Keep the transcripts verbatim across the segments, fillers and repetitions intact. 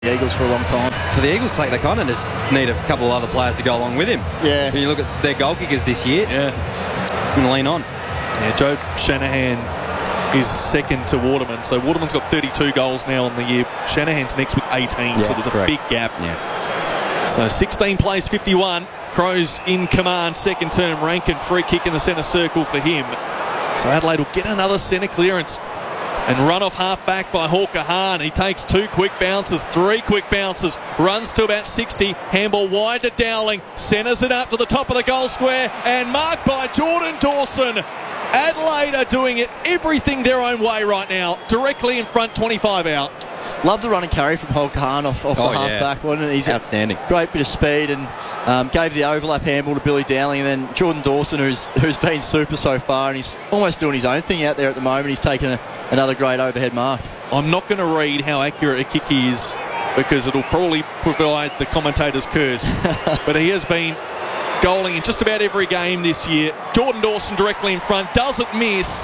the Eagles for a long time. For the Eagles' sake, they kind of just need a couple of other players to go along with him. Yeah. When you look at their goal kickers this year, Yeah. going to lean on. Yeah, Joe Shanahan is second to Waterman. So Waterman's got thirty-two goals now on the year. Shanahan's next with eighteen, Yeah, so there's a correct. big gap. Yeah. So sixteen plays fifty-one. Crows in command, second term. Rankin, free kick in the centre circle for him. So Adelaide will get another centre clearance and run off half back by Hawker Hahn. He takes two quick bounces, three quick bounces, runs to about sixty, handball wide to Dowling, centres it up to the top of the goal square and marked by Jordan Dawson. Adelaide are doing it everything their own way right now, directly in front, twenty-five out. Love the run and carry from Hawker Hahn off, off Oh, the half yeah. back, wasn't it? He's Outstanding. a great bit of speed and um, gave the overlap handball to Billy Dowling, and then Jordan Dawson, who's who's been super so far, and he's almost doing his own thing out there at the moment. He's taken a, another great overhead mark. I'm not going to read how accurate a kick he is because it'll probably provide the commentator's curse. But he has been goaling in just about every game this year. Jordan Dawson directly in front, doesn't miss.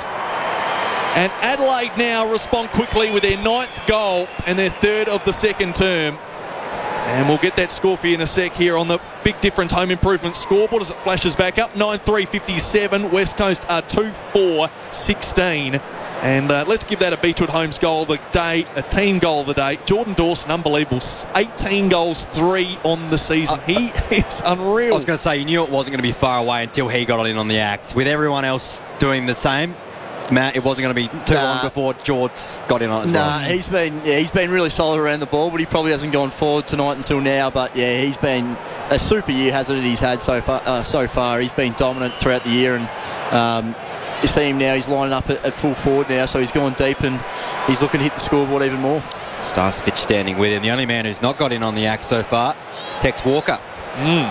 And Adelaide now respond quickly with their ninth goal and their third of the second term. And we'll get that score for you in a sec here on the Big Difference Home Improvement scoreboard as it flashes back up. nine three fifty-seven. West Coast are two four sixteen. And uh, let's give that a Beechwood Homes goal of the day, a team goal of the day. Jordan Dawson, unbelievable. eighteen goals, three on the season. Uh, he is unreal. I was going to say, you knew it wasn't going to be far away until he got it in on the act. With everyone else doing the same, Matt, it wasn't going to be too nah. long before George got in on it as Nah, well. he's been yeah, he's been really solid around the ball, but he probably hasn't gone forward tonight until now. But yeah, he's been a super year, hasn't it? He's had so far. Uh, so far, he's been dominant throughout the year, and um, you see him now. He's lining up at, at full forward now, so he's gone deep and he's looking to hit the scoreboard even more. Starcevich standing with him. The only man who's not got in on the act so far, Tex Walker. Mm.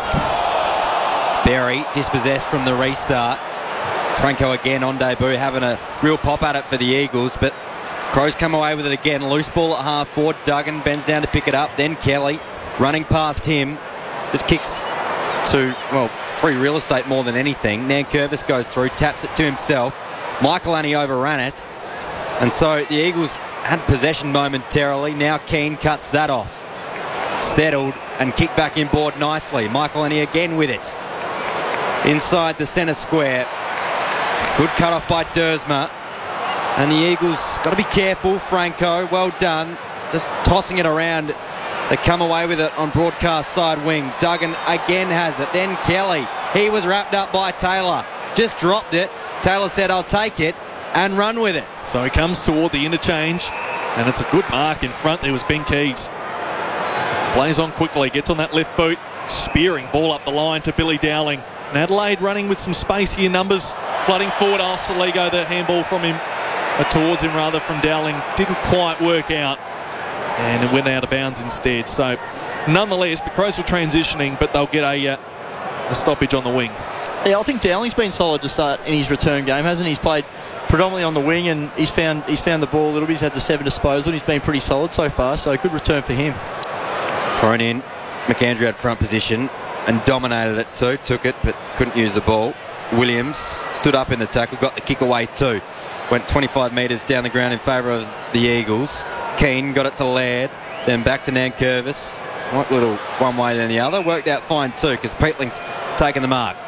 Berry dispossessed from the restart. Franco again on debut, having a real pop at it for the Eagles, but Crows come away with it again. Loose ball at half forward. Duggan bends down to pick it up. Then Kelly running past him. Just kicks to, well, free real estate more than anything. Nankervis goes through, taps it to himself. Michaelani overran it. And so the Eagles had possession momentarily. Now Keane cuts that off. Settled and kicked back inboard nicely. Michaelani again with it. Inside the centre square. Good cut off by Dersma. And the Eagles got to be careful. Franco, well done. Just tossing it around. They come away with it on broadcast side wing. Duggan again has it. Then Kelly. He was wrapped up by Taylor. Just dropped it. Taylor said, I'll take it and run with it. So he comes toward the interchange, and it's a good mark in front. There was Ben Keys. Plays on quickly, gets on that left boot, spearing ball up the line to Billy Dowling. And Adelaide running with some space here, numbers flooding forward. Al Saligo, the handball from him, uh, towards him rather, from Dowling, didn't quite work out, and it went out of bounds instead. So nonetheless, the Crows were transitioning, but they'll get a, uh, a stoppage on the wing. Yeah, I think Dowling's been solid to start in his return game, hasn't he? He's played predominantly on the wing, and he's found he's found the ball a little bit. He's had the seven disposal, and he's been pretty solid so far, so a good return for him. Thrown in. McAndrew had front position and dominated it too. Took it, but couldn't use the ball. Williams stood up in the tackle, got the kick away too. Went twenty-five metres down the ground in favour of the Eagles. Keane got it to Laird, then back to Nankervis. One little one way then the other. Worked out fine too, because Peatling's taken the mark.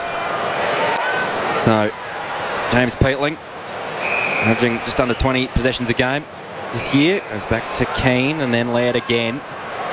So, James Peatling, averaging just under twenty possessions a game this year. Goes back to Keane and then Laird again.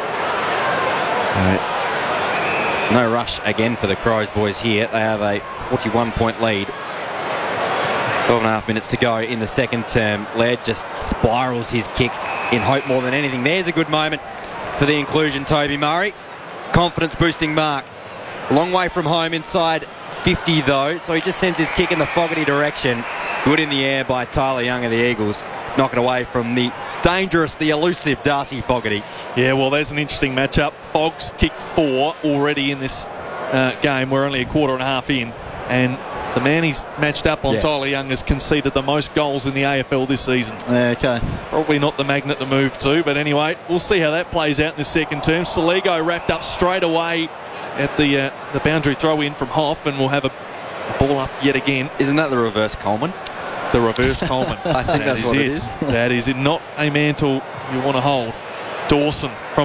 So, no rush again for the Crows boys here. They have a forty-one point lead. twelve and a half minutes to go in the second term. Laird just spirals his kick in hope more than anything. There's a good moment for the inclusion, Toby Murray. Confidence boosting mark. A long way from home, inside fifty though, so he just sends his kick in the Fogarty direction. Good in the air by Tyler Young of the Eagles, knocking away from the dangerous, the elusive Darcy Fogarty. Yeah, well, there's an interesting matchup. Fogs kicked four already in this uh, game. We're only a quarter and a half in, and the man he's matched up on, yeah. Tyler Young, has conceded the most goals in the A F L this season. Yeah, okay. Probably not the magnet to move to, but anyway, we'll see how that plays out in the second term. Saligo wrapped up straight away at the uh, the boundary throw-in from Hoff, and we'll have a ball up yet again. Isn't that the reverse Coleman? The reverse Coleman. I think That that's is what it. it is. That is it. Not a mantle you want to hold. Dawson from